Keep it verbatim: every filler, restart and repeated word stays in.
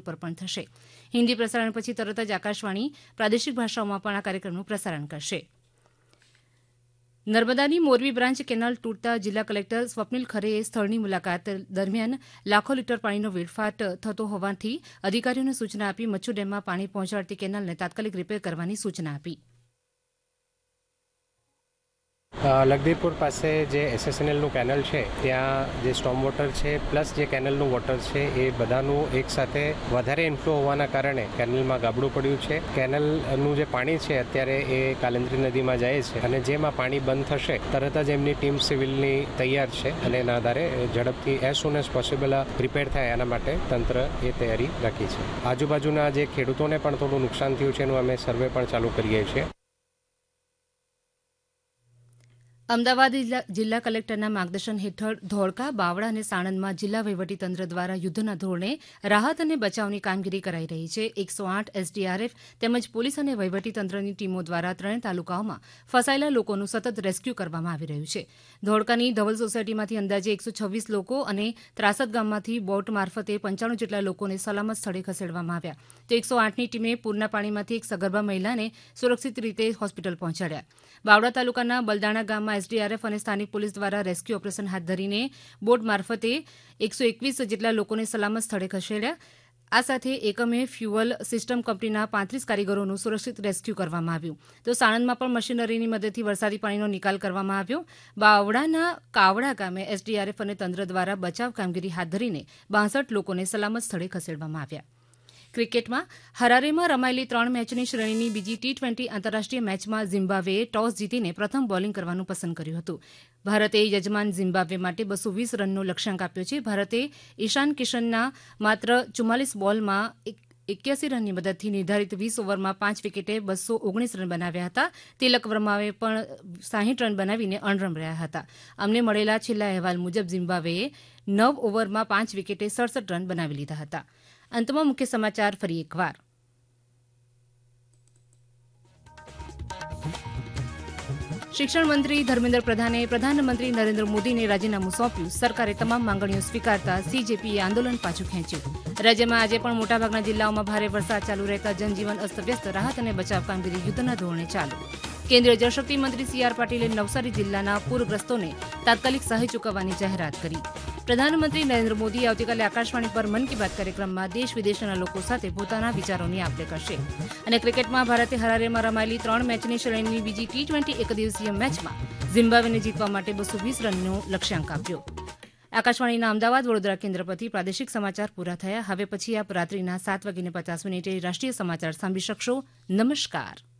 પર પણ થશે. હિન્દી પ્રસારણ પછી તરત જ આકાશવાણી પ્રાદેશિક ભાષાઓમાં પણ આ કાર્યક્રમનું પ્રસારણ કરશે. નર્મદાની મોરબી બ્રાન્ચ કેનાલ તૂટતા જિલ્લા કલેક્ટર સ્વપ્નિલ ખરેએ સ્થળની મુલાકાત દરમિયાન લાખો લીટર પાણીનો વેડફાટ થતો હોવાથી અધિકારીઓને સૂચના આપી મચ્છુ ડેમમાં પાણી પહોંચાડતી કેનાલને તાત્કાલિક રિપેર કરવાની સૂચના આપી. લખદીરપુર પાસે જે એસએસએનએલનું કેનલ છે ત્યાં જે સ્ટોમ વોટર છે પ્લસ જે કેનલનું વોટર છે એ બધાનું એકસાથે વધારે ઇન્ફ્લો હોવાના કારણે કેનલમાં ગાબડું પડ્યું છે. કેનલનું જે પાણી છે અત્યારે એ કાલંદ્રી નદીમાં જાય છે અને જેમાં પાણી બંધ થશે તરત જ એમની ટીમ સિવિલની તૈયાર છે અને એના આધારે ઝડપથી as soon as possible repair થાય એના માટે તંત્ર એ તૈયારી રાખી છે. આજુબાજુના જે ખેડૂતોને પણ થોડું નુકસાન થયું છે એનું અમે સર્વે પણ ચાલુ કરીએ છીએ. અમદાવાદ જિલ્લા કલેક્ટરના માર્ગદર્શન હેઠળ ધોળકા, બાવળા અને સાણંદમાં જિલ્લા વહીવટીતંત્ર દ્વારા યુદ્ધના ધોરણે રાહત અને બચાવની કામગીરી કરાઈ રહી છે. એકસો આઠ એસડીઆરએફ તેમજ પોલીસ અને વહીવટીતંત્રની ટીમો દ્વારા ત્રણેય તાલુકાઓમાં ફસાયેલા લોકોનું સતત રેસ્ક્યુ કરવામાં આવી રહ્યું છે. ધોળકાની ધવલ સોસાયટીમાંથી અંદાજે એકસો છવ્વીસ લોકો અને ત્રાસદ ગામમાંથી બોટ મારફતે પંચાણું જેટલા લોકોને સલામત સ્થળે ખસેડવામાં આવ્યા. તો એકસો આઠની ટીમે પૂરના પાણીમાંથી એક સગર્ભા મહિલાને સુરક્ષિત રીતે હોસ્પિટલ પહોંચાડ્યા. બાવળા તાલુકાના બલદાણા ગામમાં એસડીઆરએફ અને સ્થાનિક પોલીસ દ્વારા રેસ્ક્યુ ઓપરેશન હાથ ધરીને બોટ મારફતે એકસો એકવીસ જેટલા લોકોને સલામત સ્થળે ખસેડ્યા. આ સાથે એકમે ફ્યુઅલ સિસ્ટમ કંપનીના પાંત્રીસ કારીગરોનું સુરક્ષિત રેસ્ક્યુ કરવામાં આવ્યું. તો સાણંદમાં પણ મશીનરીની મદદથી વરસાદી પાણીનો નિકાલ કરવામાં આવ્યો. બાવળાના કાવડા ગામે એસડીઆરએફ અને તંત્ર દ્વારા બચાવ કામગીરી હાથ ધરીને બાસઠ લોકોને સલામત સ્થળે ખસેડવામાં આવ્યા. ક્રિકેટમાં હરારેમાં રમાયેલી ત્રણ મેચની શ્રેણીની બીજી ટી ટ્વેન્ટી આંતરરાષ્ટ્રીય મેચમાં ઝિમ્બાબ્વેએ ટોસ જીતીને પ્રથમ બોલિંગ કરવાનું પસંદ કર્યું હતું. ભારતે યજમાન ઝિમ્બાબ્વે માટે બસો વીસ રનનો લક્ષ્યાંક આપ્યો છે. ભારતે ઈશાન કિશનના માત્ર ચુમ્માલીસ બોલમાં એક્યાસી રનની મદદથી નિર્ધારિત વીસ ઓવરમાં પાંચ વિકેટે બસો ઓગણીસ રન બનાવ્યા હતા. તિલક વર્માએ પણ સાહીઠ રન બનાવીને અણરમ રહ્યા હતા. અમને મળેલા છેલ્લા અહેવાલ મુજબ ઝિમ્બાબ્વેએ નવ ઓવરમાં પાંચ વિકેટે સડસઠ રન બનાવી લીધા હતા. અંતમાં મુખ્ય સમાચાર ફરી એકવાર. શિક્ષણ મંત્રી ધર્મેન્દ્ર પ્રધાને પ્રધાનમંત્રી નરેન્દ્ર મોદીને રાજીનામું સોંપ્યું. સરકારે તમામ માંગણીઓ સ્વીકારતા સીજેપીએ આંદોલન પાછું ખેંચ્યું. રાજ્યમાં આજે પણ મોટાભાગના જિલ્લાઓમાં ભારે વરસાદ ચાલુ રહેતા જનજીવન અસ્તવ્યસ્ત. રાહત અને બચાવ કામગીરી યુદ્ધના ધોરણે ચાલુ. કેન્દ્રીય જળશક્તિ મંત્રી સી આર પાટીલે નવસારી જિલ્લાના પૂરગ્રસ્તોને તાત્કાલિક સહાય ચૂકવવાની જાહેરાત કરી. પ્રધાનમંત્રી નરેન્દ્ર મોદી આવતીકાલે આકાશવાણી પર મન કી બાત કાર્યક્રમમાં દેશ વિદેશના લોકો સાથે પોતાના વિચારોની આપ લે કરશે. અને ક્રિકેટમાં ભારતે હરારેમાં રમાયેલી ત્રણ મેચની શ્રેણીની બીજી ટી ટ્વેન્ટી એકદિવસીય મેચમાં ઝિમ્બાબ્વેને જીતવા માટે બસો વીસ રનનો લક્ષ્યાંક આપ્યો. આકાશવાણીના અમદાવાદ વડોદરા કેન્દ્ર પરથી પ્રાદેશિક સમાચાર પૂરા થયા. હવે પછી આપ રાત્રિના સાત વાગીને પચાસ મિનિટે રાષ્ટ્રીય સમાચાર સાંભળી શકશો. નમસ્કાર.